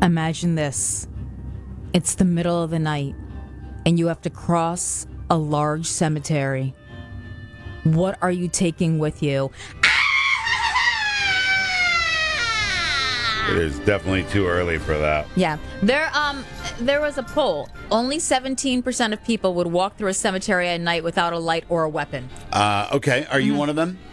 Imagine this. It's the middle of the night, and you have to cross a large cemetery. What are you taking with you? It is definitely too early for that. Yeah. There was a poll. Only 17% of people would walk through a cemetery at night without a light or a weapon. Okay. Are you one of them?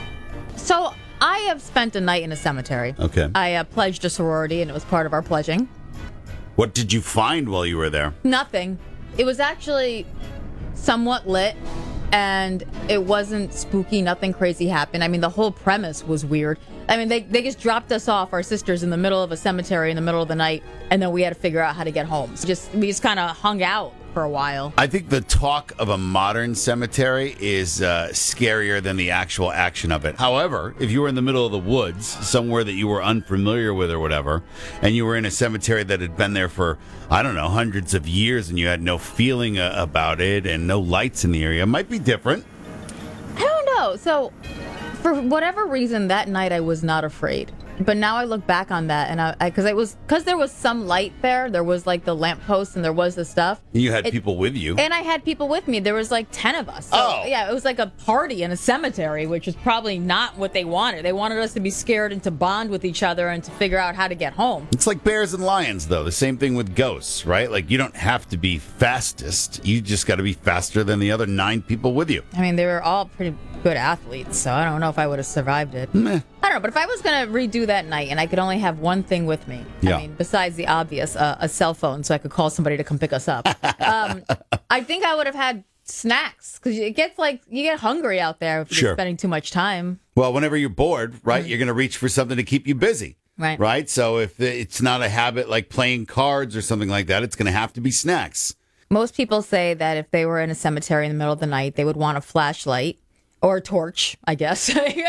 So I have spent a night in a cemetery. Okay. I pledged a sorority, and it was part of our pledging. What did you find while you were there? Nothing. It was actually somewhat lit, and it wasn't spooky. Nothing crazy happened. I mean, the whole premise was weird. I mean, they just dropped us off, our sisters, in the middle of a cemetery in the middle of the night, and then we had to figure out how to get home. So we just kind of hung out for a while. I think the talk of a modern cemetery is scarier than the actual action of it. However, if you were in the middle of the woods, somewhere that you were unfamiliar with or whatever, and you were in a cemetery that had been there for, I don't know, hundreds of years, and you had no feeling about it and no lights in the area, it might be different. I don't know. So, for whatever reason, that night I was not afraid. But now I look back on that, and because there was some light there was like the lamppost and there was the stuff. You had people with you. And I had people with me. There was like 10 of us. So, yeah, it was like a party in a cemetery, which is probably not what they wanted. They wanted us to be scared and to bond with each other and to figure out how to get home. It's like bears and lions, though. The same thing with ghosts, right? Like, you don't have to be fastest. You just got to be faster than the other 9 people with you. I mean, they were all pretty good athletes, so I don't know if I would have survived it. Meh. I don't know, but if I was going to redo that night and I could only have one thing with me, Yeah. I mean, besides the obvious, a cell phone so I could call somebody to come pick us up, I think I would have had snacks, because it gets like, you get hungry out there if you're spending too much time. Well, whenever you're bored, right, you're going to reach for something to keep you busy. Right. Right? So if it's not a habit like playing cards or something like that, it's going to have to be snacks. Most people say that if they were in a cemetery in the middle of the night, they would want a flashlight or a torch, I guess.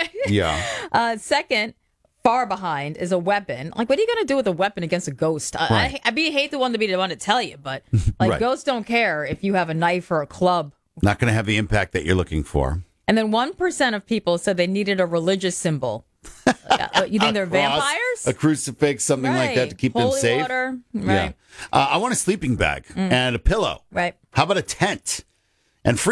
Yeah. Second, far behind is a weapon. Like, what are you going to do with a weapon against a ghost? Right. I hate the one to be the one to tell you, but like Right. Ghosts don't care if you have a knife or a club. Not going to have the impact that you're looking for. And then 1% of people said they needed a religious symbol. You think they're vampires? A crucifix, something like that to keep Holy them safe. Water. Right. Yeah. I want a sleeping bag and a pillow. Right. How about a tent? And